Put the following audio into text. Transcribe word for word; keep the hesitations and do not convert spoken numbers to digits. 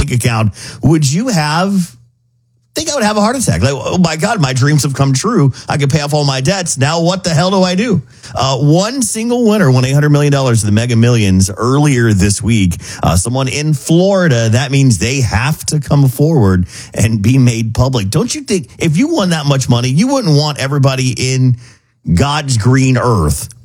bank account, would you have... I think I would have a heart attack. Like, oh my God, my dreams have come true. I could pay off all my debts. Now what the hell do I do? Uh, one single winner won eight hundred million dollars to the Mega Millions earlier this week. Uh, someone in Florida, that means they have to come forward and be made public. Don't you think if you won that much money, you wouldn't want everybody in God's green earth